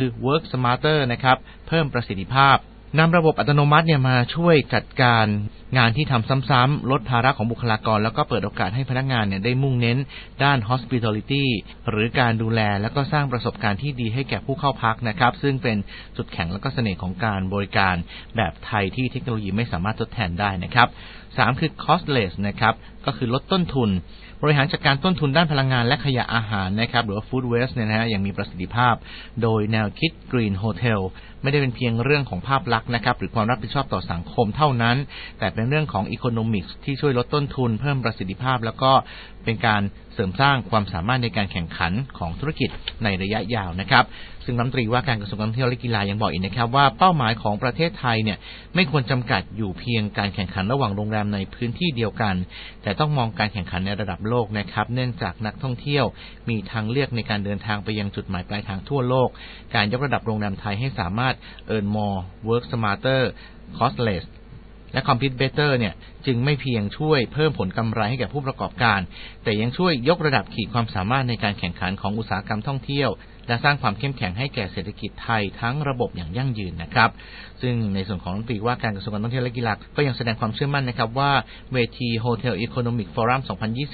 คือ Work Smarter นะครับเพิ่มประสิทธิภาพนำระบบอัตโนมัติมาช่วยจัดการงานที่ทำซ้ำๆลดภาระของบุคลากรแล้วก็เปิดโอกาสให้พนักงานได้มุ่งเน้นด้าน hospitality หรือการดูแลแล้วก็สร้างประสบการณ์ที่ดีให้แก่ผู้เข้าพักนะครับซึ่งเป็นจุดแข็งและก็เสน่ห์ของการบริการแบบไทยที่เทคโนโลยีไม่สามารถทดแทนได้นะครับ3คือ costless นะครับก็คือลดต้นทุนบริหารจัดการต้นทุนด้านพลังงานและขยะอาหารนะครับหรือว่า food waste อย่างมีประสิทธิภาพโดยแนวคิด Green Hotel ไม่ได้เป็นเพียงเรื่องของภาพลักษณ์นะครับหรือความรับผิดชอบต่อสังคมเท่านั้นแต่เป็นเรื่องของ economics ที่ช่วยลดต้นทุนเพิ่มประสิทธิภาพแล้วก็เป็นการเสริมสร้างความสามารถในการแข่งขันของธุรกิจในระยะยาวนะครับซึ่งรัฐมนตรีว่าการกระทรวงการท่องเที่ยวและกีฬายังบอกอีกนะครับว่าเป้าหมายของประเทศไทยไม่ควรจำกัดอยู่เพียงการแข่งขันระหว่างโรงแรมในพื้นที่เดียวกันแต่ต้องมองการแข่งขันในระดับโลกนะครับเนื่องจากนักท่องเที่ยวมีทางเลือกในการเดินทางไปยังจุดหมายปลายทางทั่วโลกการยกระดับโรงแรมไทยให้สามารถ earn more work smarter costlessและ compete better จึงไม่เพียงช่วยเพิ่มผลกำไรให้แก่ผู้ประกอบการแต่ยังช่วยยกระดับขีดความสามารถในการแข่งขันของอุตสาหกรรมท่องเที่ยวและสร้างความเข้มแข็งให้แก่เศรษฐกิจไทยทั้งระบบอย่างยั่งยืนนะครับซึ่งในส่วนของรัฐมนตรีว่าการกระทรวงการท่องเที่ยวและกีฬาก็ยังแสดงความเชื่อมั่นนะครับว่าเวที Hotel Economic Forum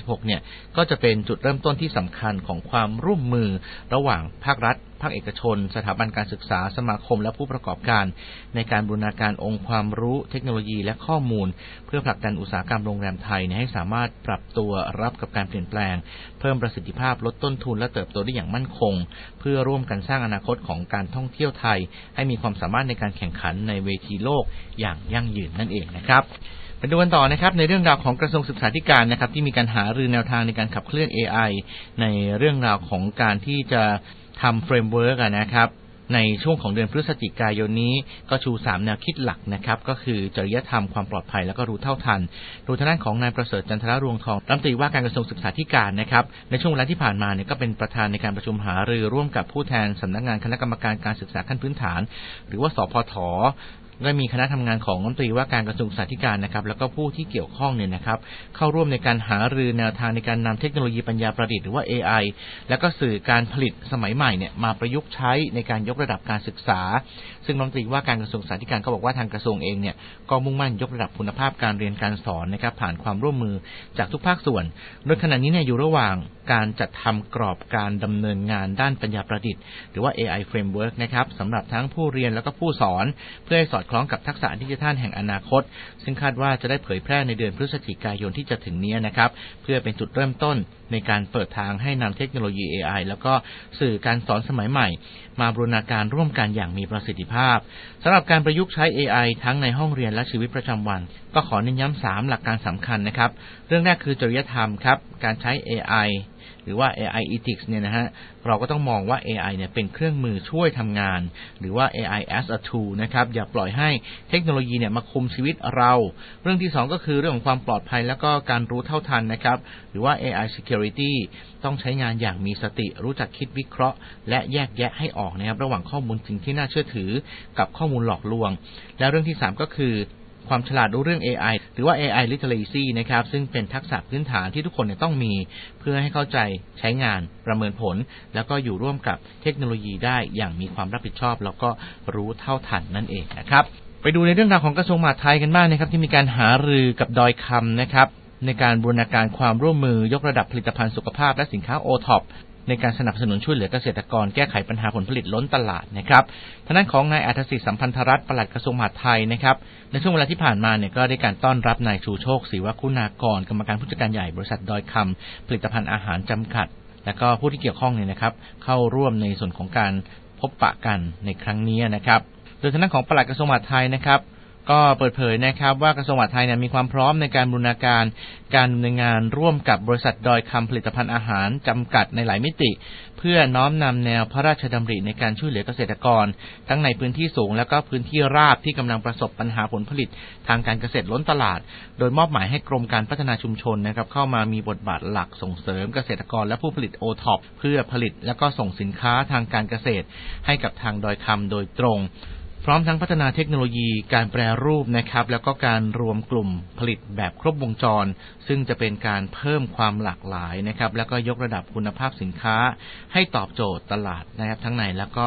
2026 ก็จะเป็นจุดเริ่มต้นที่สำคัญของความร่วมมือระหว่างภาครัฐภาคเอกชนสถาบันการศึกษาสมาคมและผู้ประกอบการในการบูรณาการองค์ความรู้เทคโนโลยีและข้อมูลเพื่อผลักดันอุตสาหกรรมโรงแรมไทยให้สามารถปรับตัวรับกับการเปลี่ยนแปลงเพิ่มประสิทธิภาพลดต้นทุนและเติบโตได้อย่างมั่นคงเพื่อร่วมกันสร้างอนาคตของการท่องเที่ยวไทยให้มีความสามารถในการแข่งขันในเวทีโลกอย่างยั่งยืนนั่นเองนะครับไปดูกันต่อนะครับในเรื่องราวของกระทรวงศึกษาธิการนะครับที่มีการหารือแนวทางในการขับเคลื่อน AI ในเรื่องราวของการที่จะทำเฟรมเวิร์กนะครับในช่วงของเดือนพฤศจิกายนนี้ก็ชู3แนวคิดหลักนะครับก็คือจริยธรรมความปลอดภัยแล้วก็รู้เท่าทันโดยทางด้านของนายประเสริฐจันทรรวงทองรัฐมนตรีว่าการกระทรวงศึกษาธิการนะครับในช่วงเวลาที่ผ่านมาก็เป็นประธานในการประชุมหารือร่วมกับผู้แทนสำนักงานคณะกรรมการการศึกษาขั้นพื้นฐานหรือว่าสพทได้มีคณะทำงานของรัฐมนตรีว่าการกระทรวงศึกษาธิการนะครับแล้วก็ผู้ที่เกี่ยวข้องนะครับเข้าร่วมในการหารือแนวทางในการนำเทคโนโลยีปัญญาประดิษฐ์หรือว่า AI แล้วก็สื่อการผลิตสมัยใหม่มาประยุกต์ใช้ในการยกระดับการศึกษาซึ่งรัฐมนตรีว่าการกระทรวงศึกษาธิการก็บอกว่าทางกระทรวงเองก็มุ่งมั่นยกระดับคุณภาพการเรียนการสอนนะครับผ่านความร่วมมือจากทุกภาคส่วนโดยขณะนี้อยู่ระหว่างการจัดทำกรอบการดำเนินงานด้านปัญญาประดิษฐ์หรือว่า AI Framework นะครับสำหรับทั้งผู้เรียนแล้วก็ผู้สอนเพื่อให้สอดคล้องกับทักษะดิจิทัลแห่งอนาคตซึ่งคาดว่าจะได้เผยแพร่ในเดือนพฤศจิกายนที่จะถึงนี้นะครับเพื่อเป็นจุดเริ่มต้นในการเปิดทางให้นำเทคโนโลยี AI แล้วก็สื่อการสอนสมัยใหม่มาบูรณาการร่วมกันอย่างมีประสิทธิภาพสำหรับการประยุกต์ใช้ AI ทั้งในห้องเรียนและชีวิตประจำวันก็ขอเน้นย้ำ3หลักการสำคัญนะครับเรื่องแรกคือจริยธรรมครับการใช้ AI หรือว่า AI Ethics เราก็ต้องมองว่า AI เป็นเครื่องมือช่วยทำงานหรือว่า AI as a tool นะครับอย่าปล่อยให้เทคโนโลยีมาคุมชีวิตเราเรื่องที่2ก็คือเรื่องของความปลอดภัยแล้วก็การรู้เท่าทันนะครับหรือว่า AI Security ต้องใช้งานอย่างมีสติรู้จักคิดวิเคราะห์และแยกแยะให้ออกนะครับระหว่างข้อมูลจริงที่น่าเชื่อถือกับข้อมูลหลอกลวงและเรื่องที่3ก็คือความฉลาดรู้เรื่อง AI หรือว่า AI Literacy นะครับซึ่งเป็นทักษะพื้นฐานที่ทุกคนต้องมีเพื่อให้เข้าใจใช้งานประเมินผลแล้วก็อยู่ร่วมกับเทคโนโลยีได้อย่างมีความรับผิดชอบแล้วก็รู้เท่าทันนั่นเองนะครับไปดูในเรื่องราวของกระทรวงมหาดไทยกันบ้างนะครับที่มีการหารือกับดอยคำนะครับในการบูรณาการความร่วมมือยกระดับผลิตภัณฑ์สุขภาพและสินค้า OTOPในการสนับสนุนช่วยเหลือเกษตรกรแก้ไขปัญหาผลผลิตล้นตลาดนะครับทางด้านของนายอัธสิทธิ์สัมพันธรัตน์ปลัดกระทรวงมหาดไทยนะครับในช่วงเวลาที่ผ่านมาก็ได้การต้อนรับนายชูโชคศรีวคุณากรกรรมการผู้จัดการใหญ่บริษัทดอยคำผลิตภัณฑ์อาหารจำกัดและก็ผู้ที่เกี่ยวข้องนะครับเข้าร่วมในส่วนของการพบปะกันในครั้งนี้นะครับโดยทางด้านของปลัดกระทรวงมหาดไทยนะครับก็เปิดเผยนะครับว่ากระทรวงมหาดไทยมีความพร้อมในการบูรณาการการดำเนินงานร่วมกับบริษัทดอยคำผลิตภัณฑ์อาหารจำกัดในหลายมิติเพื่อน้อมนำแนวพระราชดำริในการช่วยเหลือเกษตรกรทั้งในพื้นที่สูงและก็พื้นที่ราบที่กำลังประสบปัญหาผลผลิตทางการเกษตรล้นตลาดโดยมอบหมายให้กรมการพัฒนาชุมชนนะครับเข้ามามีบทบาทหลักส่งเสริมเกษตรกรและผู้ผลิต OTOP เพื่อผลิตและก็ส่งสินค้าทางการเกษตรให้กับทางดอยคำโดยตรงพร้อมทั้งพัฒนาเทคโนโลยีการแปรรูปนะครับแล้วก็การรวมกลุ่มผลิตแบบครบวงจรซึ่งจะเป็นการเพิ่มความหลากหลายนะครับแล้วก็ยกระดับคุณภาพสินค้าให้ตอบโจทย์ตลาดนะครับทั้งในแล้วก็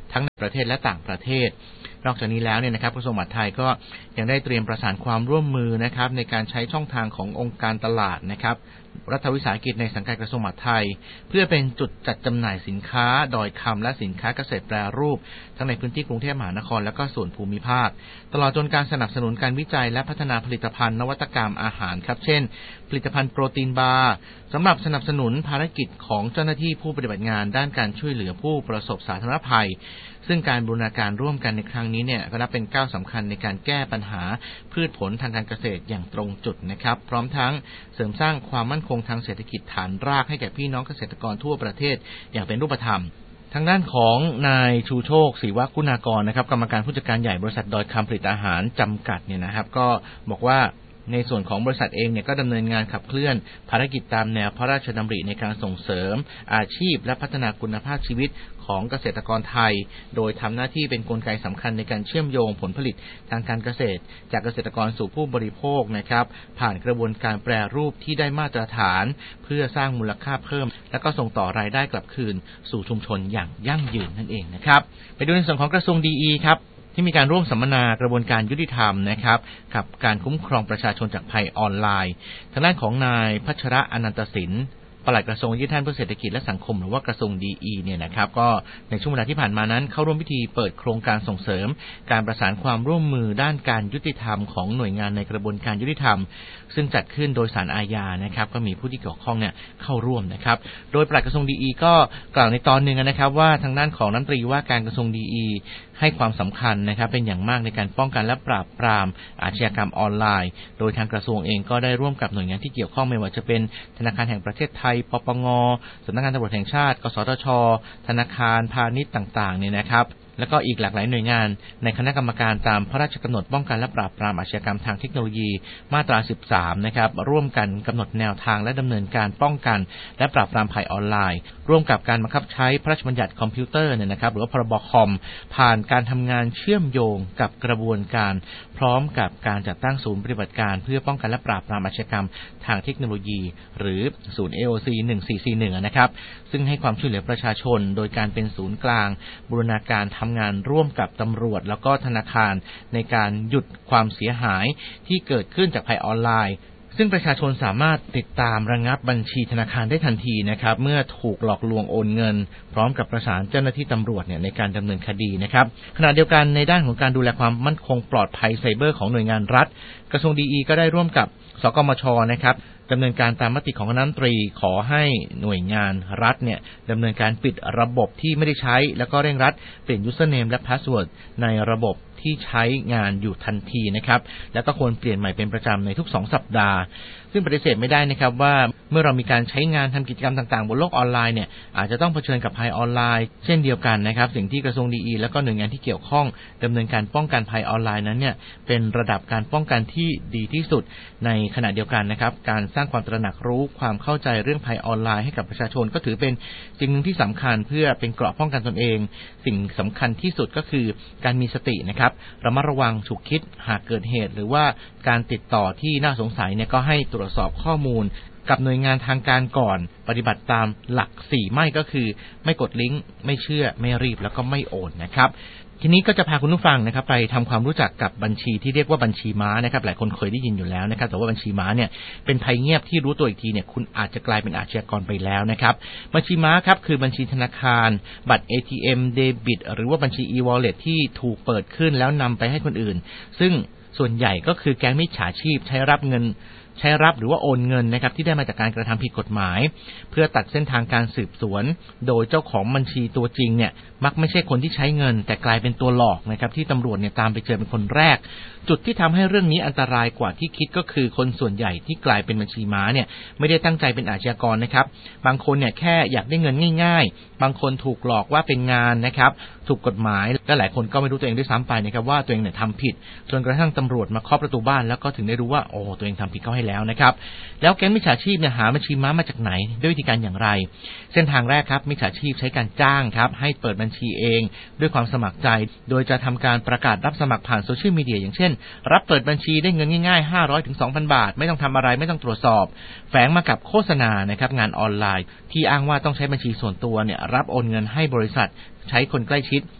ทั้งในประเทศและต่างประเทศนอกจากนี้แล้วเนี่ยนะครับกระทรวงมหาดไทยก็ยังได้เตรียมประสานความร่วมมือนะครับในการใช้ช่องทางขององค์การตลาดนะครับรัฐวิสาหกิจในสังกัดกระทรวงมหาดไทยเพื่อเป็นจุดจัดจำหน่ายสินค้าดอยคำและสินค้าเกษตรแปรรูปทั้งในพื้นที่กรุงเทพมหานครและก็ส่วนภูมิภาคตลอดจนการสนับสนุนการวิจัยและพัฒนาผลิตภัณฑ์นวัตกรรมอาหารครับเช่นผลิตภัณฑ์โปรตีนบาร์สำหรับสนับสนุนภารกิจของเจ้าหน้าที่ผู้ปฏิบัติงานด้านการช่วยเหลือผู้ประสบสาธารณภัยซึ่งการบูรณาการร่วมกันในครั้งนี้เนี่ยก็นับเป็นก้าวสำคัญในการแก้ปัญหาพืชผลทางการเกษตรอย่างตรงจุดนะครับพร้อมทั้งเสริมสร้างความมั่นคงทางเศรษฐกิจฐานรากให้แก่พี่น้องเกษตรกรทั่วประเทศอย่างเป็นรูปธรรมทางด้านของนายชูโชคศรีวคุณากรนะครับกรรมการผู้จัดการใหญ่บริษัทดอยคำผลิตอาหารจำกัดเนี่ยนะครับก็บอกว่าในส่วนของบริษัทเองเนี่ยก็ดำเนินงานขับเคลื่อนภารกิจตามแนวพระราชดำริในการส่งเสริมอาชีพและพัฒนาคุณภาพชีวิตของเกษตรกรไทยโดยทำหน้าที่เป็นกลไกสำคัญในการเชื่อมโยงผลผลิตทางการเกษตรจากเกษตรกรสู่ผู้บริโภคนะครับผ่านกระบวนการแปรรูปที่ได้มาตรฐานเพื่อสร้างมูลค่าเพิ่มและก็ส่งต่อรายได้กลับคืนสู่ชุมชนอย่างยั่งยืนนั่นเองนะครับไปดูในส่วนของกระทรวงดีครับที่มีการร่วมสัมมนากระบวนการยุติธรรมนะครับกับการคุ้มครองประชาชนจากภัยออนไลน์ทางด้านของนายพัชระอนันตสินปลัดกระทรวงยุติธรรมเพื่อเศรษฐกิจและสังคมหรือว่ากระทรวงดีเนี่ยนะครับก็ในช่วงเวลาที่ผ่านมานั้นเข้าร่วมพิธีเปิดโครงการส่งเสริมการประสานความร่วมมือด้านการยุติธรรมของหน่วยงานในกระบวนการยุติธรรมซึ่งจัดขึ้นโดยศาลอาญานะครับก็มีผู้ที่เกี่ยวข้องเนี่ยเข้าร่วมนะครับโดยปลัดกระทรวงดีก็กล่าวในตอนนึงนะครับว่าทางด้านของรัฐมนตรีว่าการกระทรวงดีให้ความสำคัญนะครับเป็นอย่างมากในการป้องกันและปราบปรามอาชญากรรมออนไลน์โดยทางกระทรวงเองก็ได้ร่วมกับหน่วยงานที่เกี่ยวข้องไม่ว่าจะเป็นธนาคารแห่งประเทศไทยปปงสำนักงานตำรวจแห่งชาติกสทช.ธนาคารพาณิชย์ต่างๆเนี่ยนะครับแล้วก็อีกหลากหลายหน่วยงานในคณะกรรมการตามพระราชกำหนดป้องกันและปราบปรามอาชญากรรมทางเทคโนโลยีมาตรา 13 นะครับร่วมกันกำหนดแนวทางและดำเนินการป้องกันและปราบปรามภัยออนไลน์ร่วมกับการบังคับใช้พระราชบัญญัติคอมพิวเตอร์เนี่ยนะครับหรือว่าพรบคอมผ่านการทำงานเชื่อมโยงกับกระบวนการพร้อมกับการจัดตั้งศูนย์ปฏิบัติการเพื่อป้องกันและปราบปรามอาชญากรรมทางเทคโนโลยีหรือศูนย์ AOC 1441นะครับซึ่งให้ความช่วยเหลือประชาชนโดยการเป็นศูนย์กลางบูรณาการทำงานร่วมกับตำรวจแล้วก็ธนาคารในการหยุดความเสียหายที่เกิดขึ้นจากภัยออนไลน์ซึ่งประชาชนสามารถติดตามระงับบัญชีธนาคารได้ทันทีนะครับเมื่อถูกหลอกลวงโอนเงินพร้อมกับประสานเจ้าหน้าที่ตำรวจในการดำเนินคดีนะครับขณะเดียวกันในด้านของการดูแลความมั่นคงปลอดภัยไซเบอร์ของหน่วยงานรัฐกระทรวงดีก็ได้ร่วมกับสกมชนะครับดำเนินการตามมติของคณะรัฐมนตรีขอให้หน่วยงานรัฐเนี่ยดำเนินการปิดระบบที่ไม่ได้ใช้แล้วก็เร่งรัดเปลี่ยน username และ password ในระบบที่ใช้งานอยู่ทันทีนะครับแล้วก็ควรเปลี่ยนใหม่เป็นประจำในทุก2สัปดาห์ซึ่งปฏิเสธไม่ได้นะครับว่าเมื่อเรามีการใช้งานทำกิจกรรมต่างๆบนโลกออนไลน์เนี่ยอาจจะต้องเผชิญกับภัยออนไลน์เช่นเดียวกันนะครับสิ่งที่กระทรวงดีแล้วก็หน่วยงานที่เกี่ยวข้องดำเนินการป้องกันภัยออนไลน์นั้นเนี่ยเป็นระดับการป้องกันที่ดีที่สุดในขณะเดียวกันนะครับการสร้างความตระหนักรู้ความเข้าใจเรื่องภัยออนไลน์ให้กับประชาชนก็ถือเป็นสิ่งหนึ่งที่สำคัญเพื่อเป็นเกราะป้องกันตนเองสิ่งสำคัญที่สุดก็คือการมีสตินะครับระมัดระวังฉุกคิดหากเกิดเหตุหรือว่าการติดต่อที่น่าสงสัยเนี่ยก็ให้ตรวจสอบข้อมูลกับหน่วยงานทางการก่อนปฏิบัติตามหลัก4ไม่ก็คือไม่กดลิงก์ไม่เชื่อไม่รีบแล้วก็ไม่โอนนะครับทีนี้ก็จะพาคุณผู้ฟังนะครับไปทำความรู้จักกับบัญชีที่เรียกว่าบัญชีม้านะครับหลายคนเคยได้ยินอยู่แล้วนะครับแต่ว่าบัญชีม้าเนี่ยเป็นภัยเงียบที่รู้ตัวอีกทีเนี่ยคุณอาจจะกลายเป็นอาชญากรไปแล้วนะครับบัญชีม้าครับคือบัญชีธนาคารบัตร ATM เดบิตหรือว่าบัญชี e-wallet ที่ถูกเปิดขึ้นแล้วนำไปให้คนอื่นซึ่งส่วนใหญ่ก็คือแก๊งมิจฉาชีพใช้รับหรือว่าโอนเงินนะครับที่ได้มาจากการกระทำผิดกฎหมายเพื่อตัดเส้นทางการสืบสวนโดยเจ้าของบัญชีตัวจริงเนี่ยมักไม่ใช่คนที่ใช้เงินแต่กลายเป็นตัวหลอกนะครับที่ตำรวจเนี่ยตามไปเจอเป็นคนแรกจุดที่ทำให้เรื่องนี้อันตรายกว่าที่คิดก็คือคนส่วนใหญ่ที่กลายเป็นบัญชีม้าเนี่ยไม่ได้ตั้งใจเป็นอาชญากรนะครับบางคนเนี่ยแค่อยากได้เงินง่ายๆบางคนถูกหลอกว่าเป็นงานนะครับถูกกฎหมายและหลายคนก็ไม่รู้ตัวเองด้วยซ้ำไปนะครับว่าตัวเองเนี่ยทำผิดจนกระทั่งตำรวจมาเคาะประตูบ้านแล้วก็ถึงได้รู้ว่าโอ้ตัวเองทำผิดเข้าให้แล้วนะครับแล้วแก๊งมิจฉาชีพเนี่ยหาบัญชีม้ามาจากไหนด้วยวิธีการอย่างไรเส้นทางแรกครับมิจฉาชีพใช้การจ้างครับให้เปิดบัญชีเองด้วยความสมัครใจโดยจะทำการประกาศรับสมัครผ่านโซเชียลมีเดียอย่างเช่นรับเปิดบัญชีได้เงินง่ายๆ500 ถึง 2,000 บาทไม่ต้องทำอะไรไม่ต้องตรวจสอบแฝงมากับโฆษณานะครับงานออนไลน์ที่อ้างว่าต้องใช้บัญชีส่วนตัวเนี่ยรับโอนเงินให้บริษัทใช้คนใกล้ชิด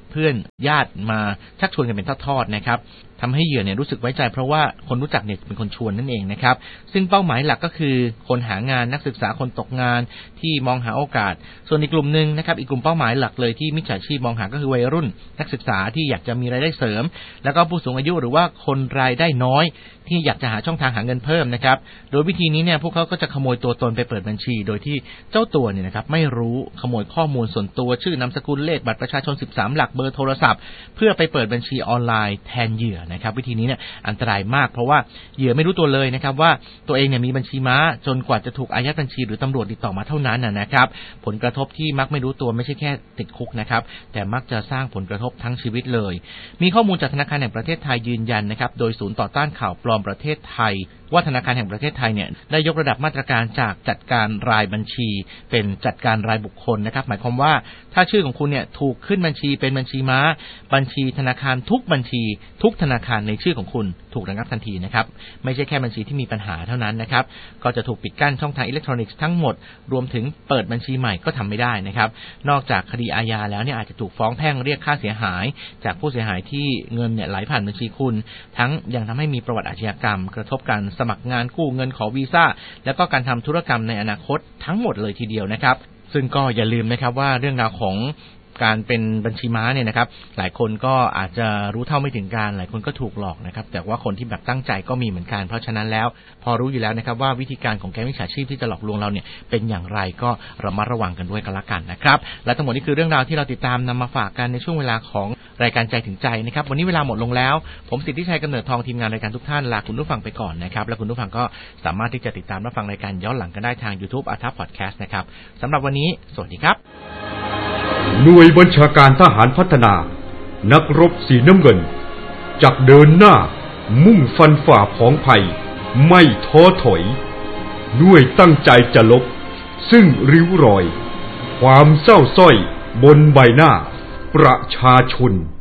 เพื่อนญาติมาชักชวนกันเป็นทอดๆนะครับทำให้เหยื่อเนี่ยรู้สึกไว้ใจเพราะว่าคนรู้จักเนี่ยเป็นคนชวนนั่นเองนะครับซึ่งเป้าหมายหลักก็คือคนหางานนักศึกษาคนตกงานที่มองหาโอกาสส่วนอีกกลุ่มนึงนะครับอีกกลุ่มเป้าหมายหลักเลยที่มิจฉาชีพมองหาก็คือวัยรุ่นนักศึกษาที่อยากจะมีรายได้เสริมแล้วก็ผู้สูงอายุหรือว่าคนรายได้น้อยที่อยากจะหาช่องทางหาเงินเพิ่มนะครับโดยวิธีนี้เนี่ยพวกเขาก็จะขโมยตัวตนไปเปิดบัญชีโดยที่เจ้าตัวเนี่ยนะครับไม่รู้ขโมยข้อมูลส่วนตัวชื่อนามสกุลเลขบัตรประชาชน13หลักเบอร์โทรศัพท์เพื่อไปเปิดบัญชีออนไลน์แทนเหยื่อนะครับวิธีนี้เนี่ยอันตรายมากเพราะว่าเหยื่อไม่รู้ตัวเลยนะครับว่าตัวเองเนี่ยมีบัญชีม้าจนกว่าจะถูกอายัดบัญชีหรือตำรวจติดต่อมาเท่านั้นนะครับผลกระทบที่มักไม่รู้ตัวไม่ใช่แค่ติดคุกนะครับแต่มักจะสร้างผลกระทบทั้งชีวิตเลยมีข้อมูลจากธนาคารแห่งประเทศไทยยืนยันนะครับโดยศูนย์ต่อต้านข่าวปลอมประเทศไทยว่าธนาคารแห่งประเทศไทยเนี่ยได้ยกระดับมาตรการจากจัดการรายบัญชีเป็นจัดการรายบุคคลนะครับหมายความว่าถ้าชื่อของคุณเนี่ยถูกขึ้นบัญชีเป็นบัญชีม้าบัญชีธนาคารทุกบัญชีทุกธนาคารในชื่อของคุณถูกระงับทันทีนะครับไม่ใช่แค่บัญชีที่มีปัญหาเท่านั้นนะครับก็จะถูกปิดกั้นช่องทางอิเล็กทรอนิกส์ทั้งหมดรวมถึงเปิดบัญชีใหม่ก็ทำไม่ได้นะครับนอกจากคดีอาญาแล้วเนี่ยอาจจะถูกฟ้องแพ่งเรียกค่าเสียหายจากผู้เสียหายที่เงินเนี่ยไหลผ่านบัญชีคุณทั้งยังทำให้มีประวัติอาชญากรรมกระทบการสมัครงานกู้เงินขอวีซ่าแล้วก็การทำธุรกรรมในอนาคตทั้งหมดเลยทีเดียวนะครับซึ่งก็อย่าลืมนะครับว่าเรื่องราวของการเป็นบัญชีม้าเนี่ยนะครับหลายคนก็อาจจะรู้เท่าไม่ถึงการหลายคนก็ถูกหลอกนะครับแต่ว่าคนที่แบบตั้งใจก็มีเหมือนกันเพราะฉะนั้นแล้วพอรู้อยู่แล้วนะครับว่าวิธีการของแก๊งมิจฉาชีพที่จะหลอกลวงเราเนี่ยเป็นอย่างไรก็ระมัดระวังกันด้วยกันละกันนะครับและทั้งหมดนี้คือเรื่องราวที่เราติดตามนำมาฝากกันในช่วงเวลาของรายการใจถึงใจนะครับวันนี้เวลาหมดลงแล้วผมสิทธิชัยกำเนิดทองทีมงานรายการทุกท่านลาคุณผู้ฟังไปก่อนนะครับและคุณผู้ฟังก็สามารถที่จะติดตามรับฟังรายการย้อนหลังกันได้ทาง YouTube อาทัพพอดแคสต์นะครับสำหรับวันนี้สวัสดีครับหน่วยบัญชาการทหารพัฒนานักรบสีน้ำเงินจักเดินหน้ามุ่งฟันฝ่าผองภัยไม่ท้อถอยด้วยตั้งใจจะลบซึ่งริ้วรอยความเศร้าส้อยบนใบหน้าประชาชน